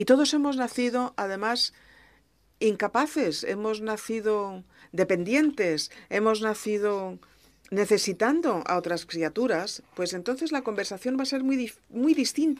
Y todos hemos nacido, además, incapaces, hemos nacido dependientes, hemos nacido necesitando a otras criaturas, pues entonces la conversación va a ser muy distinta.